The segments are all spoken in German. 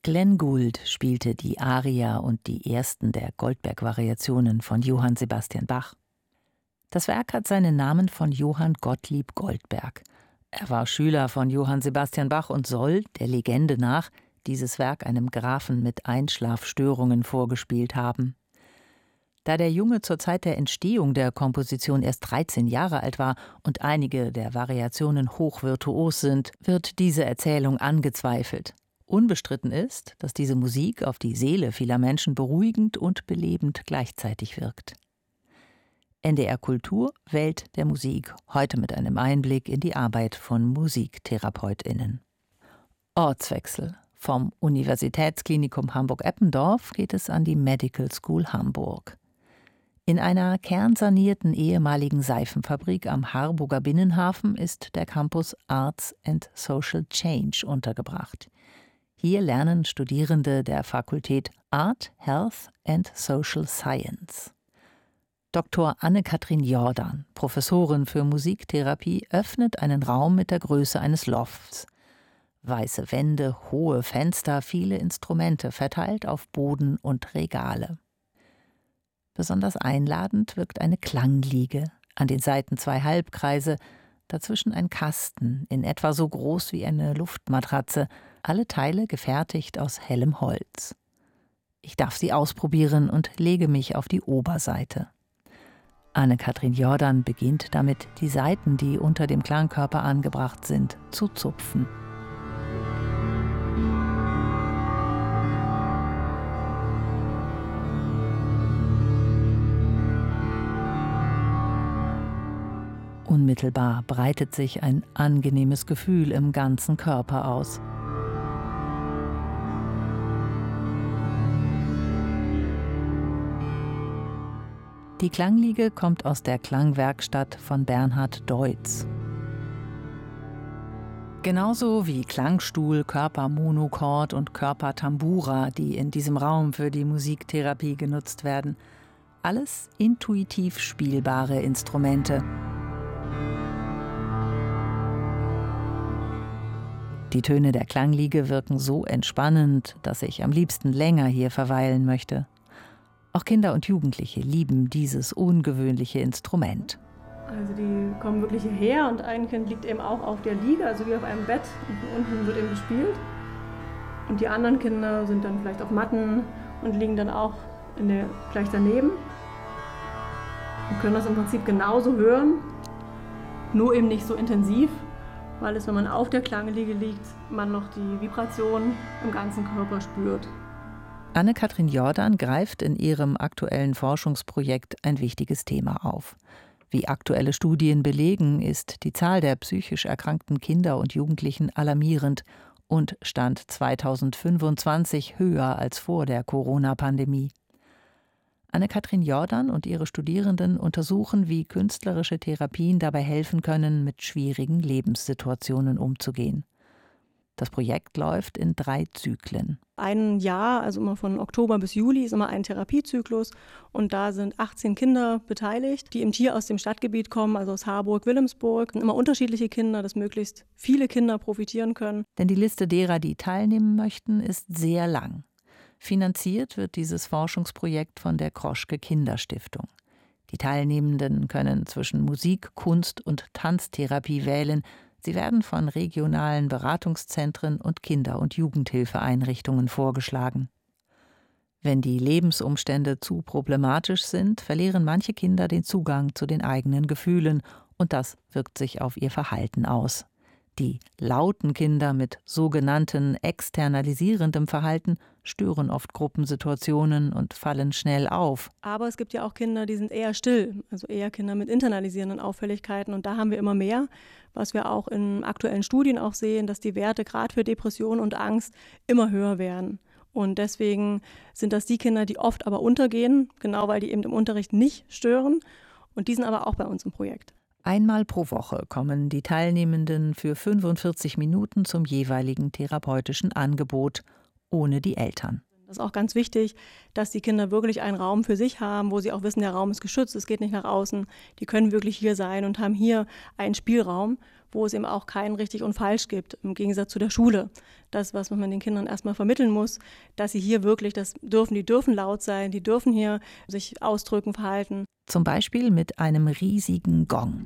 Glenn Gould spielte die Aria und die ersten der Goldberg-Variationen von Johann Sebastian Bach. Das Werk hat seinen Namen von Johann Gottlieb Goldberg. Er war Schüler von Johann Sebastian Bach und soll, der Legende nach, dieses Werk einem Grafen mit Einschlafstörungen vorgespielt haben. Da der Junge zur Zeit der Entstehung der Komposition erst 13 Jahre alt war und einige der Variationen hochvirtuos sind, wird diese Erzählung angezweifelt. Unbestritten ist, dass diese Musik auf die Seele vieler Menschen beruhigend und belebend gleichzeitig wirkt. NDR Kultur, Welt der Musik, heute mit einem Einblick in die Arbeit von MusiktherapeutInnen. Ortswechsel. Vom Universitätsklinikum Hamburg-Eppendorf geht es an die Medical School Hamburg. In einer kernsanierten ehemaligen Seifenfabrik am Harburger Binnenhafen ist der Campus Arts and Social Change untergebracht. Hier lernen Studierende der Fakultät Art, Health and Social Science. Dr. Anne-Kathrin Jordan, Professorin für Musiktherapie, öffnet einen Raum mit der Größe eines Lofts. Weiße Wände, hohe Fenster, viele Instrumente verteilt auf Boden und Regale. Besonders einladend wirkt eine Klangliege, an den Seiten 2 Halbkreise, dazwischen ein Kasten, in etwa so groß wie eine Luftmatratze, alle Teile gefertigt aus hellem Holz. Ich darf sie ausprobieren und lege mich auf die Oberseite. Anne-Kathrin Jordan beginnt damit, die Saiten, die unter dem Klangkörper angebracht sind, zu zupfen. Unmittelbar breitet sich ein angenehmes Gefühl im ganzen Körper aus. Die Klangliege kommt aus der Klangwerkstatt von Bernhard Deutz. Genauso wie Klangstuhl, Körpermonochord und Körpertambura, die in diesem Raum für die Musiktherapie genutzt werden. Alles intuitiv spielbare Instrumente. Die Töne der Klangliege wirken so entspannend, dass ich am liebsten länger hier verweilen möchte. Auch Kinder und Jugendliche lieben dieses ungewöhnliche Instrument. Also die kommen wirklich hierher und ein Kind liegt eben auch auf der Liege, also wie auf einem Bett. Und unten wird eben gespielt. Und die anderen Kinder sind dann vielleicht auf Matten und liegen dann auch gleich daneben. Und können das im Prinzip genauso hören, nur eben nicht so intensiv, weil es, wenn man auf der Klangliege liegt, man noch die Vibration im ganzen Körper spürt. Anne-Kathrin Jordan greift in ihrem aktuellen Forschungsprojekt ein wichtiges Thema auf. Wie aktuelle Studien belegen, ist die Zahl der psychisch erkrankten Kinder und Jugendlichen alarmierend und stand 2025 höher als vor der Corona-Pandemie. Anne-Kathrin Jordan und ihre Studierenden untersuchen, wie künstlerische Therapien dabei helfen können, mit schwierigen Lebenssituationen umzugehen. Das Projekt läuft in 3 Zyklen. Ein Jahr, also immer von Oktober bis Juli, ist immer ein Therapiezyklus. Und da sind 18 Kinder beteiligt, die eben hier aus dem Stadtgebiet kommen, also aus Harburg, Wilhelmsburg. Immer unterschiedliche Kinder, dass möglichst viele Kinder profitieren können. Denn die Liste derer, die teilnehmen möchten, ist sehr lang. Finanziert wird dieses Forschungsprojekt von der Kroschke Kinderstiftung. Die Teilnehmenden können zwischen Musik, Kunst und Tanztherapie wählen. Sie werden von regionalen Beratungszentren und Kinder- und Jugendhilfeeinrichtungen vorgeschlagen. Wenn die Lebensumstände zu problematisch sind, verlieren manche Kinder den Zugang zu den eigenen Gefühlen und das wirkt sich auf ihr Verhalten aus. Die lauten Kinder mit sogenannten externalisierendem Verhalten stören oft Gruppensituationen und fallen schnell auf. Aber es gibt ja auch Kinder, die sind eher still, also eher Kinder mit internalisierenden Auffälligkeiten. Und da haben wir immer mehr, was wir auch in aktuellen Studien auch sehen, dass die Werte gerade für Depression und Angst immer höher werden. Und deswegen sind das die Kinder, die oft aber untergehen, genau weil die eben im Unterricht nicht stören. Und die sind aber auch bei uns im Projekt. Einmal pro Woche kommen die Teilnehmenden für 45 Minuten zum jeweiligen therapeutischen Angebot, ohne die Eltern. Das ist auch ganz wichtig, dass die Kinder wirklich einen Raum für sich haben, wo sie auch wissen, der Raum ist geschützt, es geht nicht nach außen. Die können wirklich hier sein und haben hier einen Spielraum, wo es eben auch kein richtig und falsch gibt, im Gegensatz zu der Schule. Das, was man den Kindern erstmal vermitteln muss, dass sie hier wirklich die dürfen laut sein, die dürfen hier sich ausdrücken, verhalten. Zum Beispiel mit einem riesigen Gong.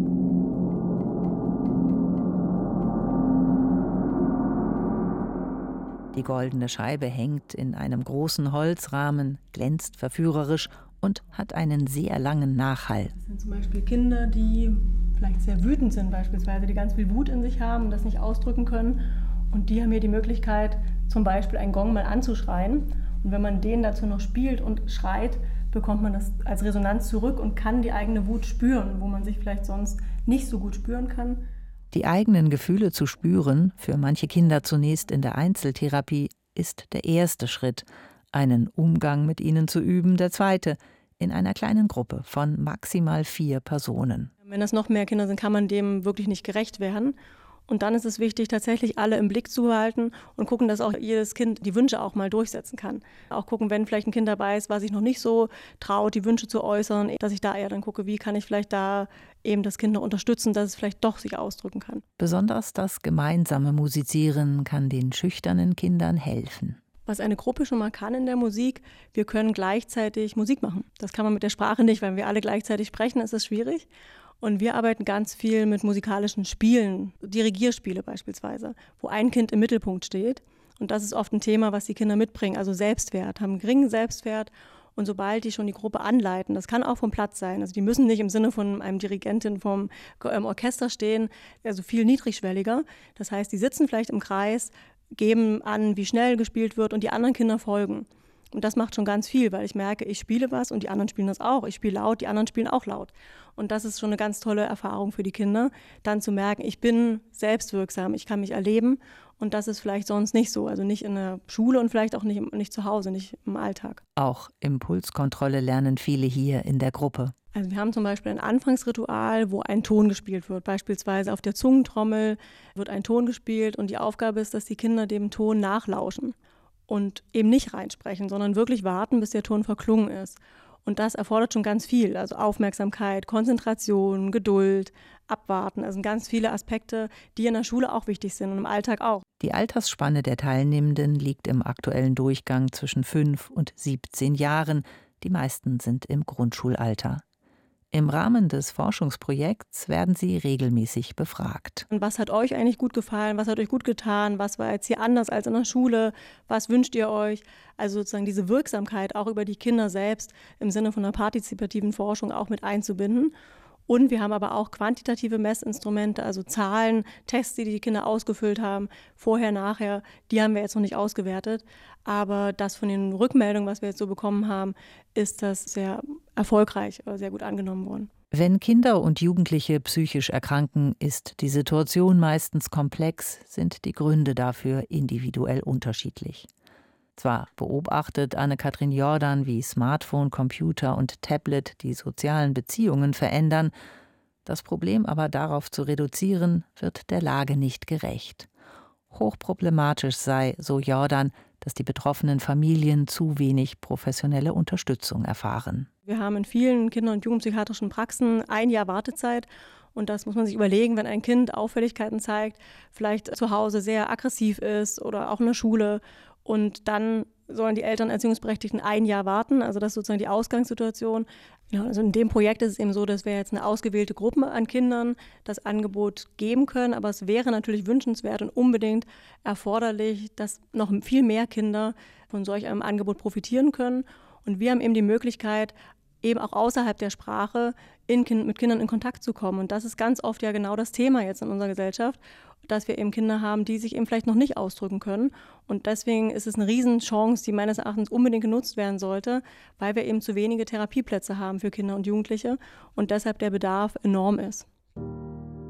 Die goldene Scheibe hängt in einem großen Holzrahmen, glänzt verführerisch und hat einen sehr langen Nachhall. Das sind zum Beispiel Kinder, die vielleicht sehr wütend sind beispielsweise, die ganz viel Wut in sich haben und das nicht ausdrücken können. Und die haben hier die Möglichkeit, zum Beispiel einen Gong mal anzuschreien. Und wenn man den dazu noch spielt und schreit, bekommt man das als Resonanz zurück und kann die eigene Wut spüren, wo man sich vielleicht sonst nicht so gut spüren kann. Die eigenen Gefühle zu spüren, für manche Kinder zunächst in der Einzeltherapie, ist der erste Schritt. Einen Umgang mit ihnen zu üben, der zweite, in einer kleinen Gruppe von maximal 4 Personen. Wenn das noch mehr Kinder sind, kann man dem wirklich nicht gerecht werden. Und dann ist es wichtig, tatsächlich alle im Blick zu behalten und gucken, dass auch jedes Kind die Wünsche auch mal durchsetzen kann. Auch gucken, wenn vielleicht ein Kind dabei ist, was sich noch nicht so traut, die Wünsche zu äußern, dass ich da eher dann gucke, wie kann ich vielleicht da eben das Kind noch unterstützen, dass es vielleicht doch sich ausdrücken kann. Besonders das gemeinsame Musizieren kann den schüchternen Kindern helfen. Was eine Gruppe schon mal kann in der Musik, wir können gleichzeitig Musik machen. Das kann man mit der Sprache nicht, wenn wir alle gleichzeitig sprechen, ist es schwierig. Und wir arbeiten ganz viel mit musikalischen Spielen, Dirigierspiele beispielsweise, wo ein Kind im Mittelpunkt steht. Und das ist oft ein Thema, was die Kinder mitbringen, also Selbstwert, haben einen geringen Selbstwert. Und sobald die schon die Gruppe anleiten, das kann auch vom Platz sein, also die müssen nicht im Sinne von einem Dirigentin vom Orchester stehen, also viel niedrigschwelliger. Das heißt, die sitzen vielleicht im Kreis, geben an, wie schnell gespielt wird und die anderen Kinder folgen. Und das macht schon ganz viel, weil ich merke, ich spiele was und die anderen spielen das auch. Ich spiele laut, die anderen spielen auch laut. Und das ist schon eine ganz tolle Erfahrung für die Kinder, dann zu merken, ich bin selbstwirksam, ich kann mich erleben und das ist vielleicht sonst nicht so. Also nicht in der Schule und vielleicht auch nicht zu Hause, nicht im Alltag. Auch Impulskontrolle lernen viele hier in der Gruppe. Also wir haben zum Beispiel ein Anfangsritual, wo ein Ton gespielt wird. Beispielsweise auf der Zungentrommel wird ein Ton gespielt und die Aufgabe ist, dass die Kinder dem Ton nachlauschen und eben nicht reinsprechen, sondern wirklich warten, bis der Ton verklungen ist. Und das erfordert schon ganz viel, also Aufmerksamkeit, Konzentration, Geduld, Abwarten. Also ganz viele Aspekte, die in der Schule auch wichtig sind und im Alltag auch. Die Altersspanne der Teilnehmenden liegt im aktuellen Durchgang zwischen 5 und 17 Jahren. Die meisten sind im Grundschulalter. Im Rahmen des Forschungsprojekts werden sie regelmäßig befragt. Und was hat euch eigentlich gut gefallen? Was hat euch gut getan? Was war jetzt hier anders als in der Schule? Was wünscht ihr euch? Also sozusagen diese Wirksamkeit auch über die Kinder selbst im Sinne von einer partizipativen Forschung auch mit einzubinden. Und wir haben aber auch quantitative Messinstrumente, also Zahlen, Tests, die die Kinder ausgefüllt haben, vorher, nachher, die haben wir jetzt noch nicht ausgewertet. Aber das von den Rückmeldungen, was wir jetzt so bekommen haben, ist das sehr erfolgreich oder sehr gut angenommen worden. Wenn Kinder und Jugendliche psychisch erkranken, ist die Situation meistens komplex, sind die Gründe dafür individuell unterschiedlich. Zwar beobachtet Anne-Kathrin Jordan, wie Smartphone, Computer und Tablet die sozialen Beziehungen verändern. Das Problem aber darauf zu reduzieren, wird der Lage nicht gerecht. Hochproblematisch sei, so Jordan, dass die betroffenen Familien zu wenig professionelle Unterstützung erfahren. Wir haben in vielen Kinder- und Jugendpsychiatrischen Praxen 1 Jahr Wartezeit. Und das muss man sich überlegen, wenn ein Kind Auffälligkeiten zeigt, vielleicht zu Hause sehr aggressiv ist oder auch in der Schule. Und dann sollen die Eltern Erziehungsberechtigten 1 Jahr warten. Also das ist sozusagen die Ausgangssituation. Ja, also in dem Projekt ist es eben so, dass wir jetzt eine ausgewählte Gruppe an Kindern das Angebot geben können. Aber es wäre natürlich wünschenswert und unbedingt erforderlich, dass noch viel mehr Kinder von solch einem Angebot profitieren können. Und wir haben eben die Möglichkeit, eben auch außerhalb der Sprache mit Kindern in Kontakt zu kommen. Und das ist ganz oft ja genau das Thema jetzt in unserer Gesellschaft, dass wir eben Kinder haben, die sich eben vielleicht noch nicht ausdrücken können. Und deswegen ist es eine Riesenchance, die meines Erachtens unbedingt genutzt werden sollte, weil wir eben zu wenige Therapieplätze haben für Kinder und Jugendliche und deshalb der Bedarf enorm ist.